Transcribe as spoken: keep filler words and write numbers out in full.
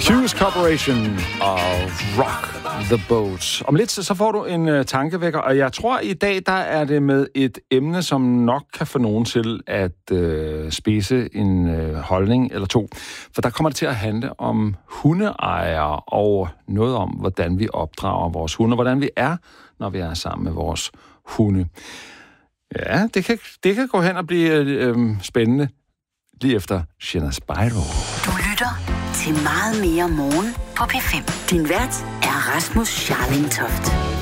Hughes Corporation og Rock the Boat. Om lidt så får du en uh, tankevækker, og jeg tror i dag, der er det med et emne, som nok kan få nogen til at uh, spise en uh, holdning eller to. For der kommer det til at handle om hundeejere og noget om, hvordan vi opdrager vores hunde, hvordan vi er, når vi er sammen med vores hunde. Ja, det kan, det kan gå hen og blive øh, spændende lige efter Shinna Spyro. Du lytter til Meget mere morgen på P fem. Din vært er Rasmus Scharling Toft.